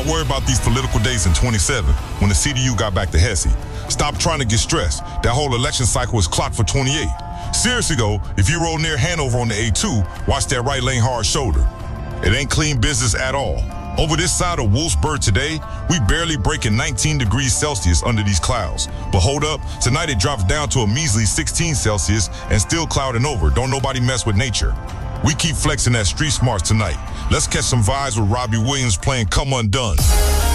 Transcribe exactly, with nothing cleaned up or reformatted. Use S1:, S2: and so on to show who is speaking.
S1: Why worry about these political days in twenty-seven when the C D U got back to Hesse? Stop trying to get stressed. That whole election cycle is clocked for twenty-eight. Seriously though, if you roll near Hanover on the A two, watch that right lane hard shoulder. It ain't clean business at all. Over this side of Wolfsburg today, we barely breaking nineteen degrees Celsius under these clouds. But hold up, tonight it drops down to a measly sixteen Celsius and still clouding over. Don't nobody mess with nature. We keep flexing that street smarts tonight. Let's catch some vibes with Robbie Williams playing Come Undone.